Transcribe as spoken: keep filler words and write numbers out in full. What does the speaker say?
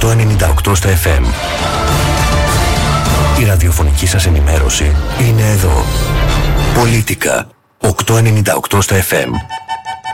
οκτώ ενενήντα οκτώ στα εφ εμ. Η ραδιοφωνική σας ενημέρωση είναι εδώ. Πολίτικα οκτώ ενενήντα οκτώ στα εφ εμ.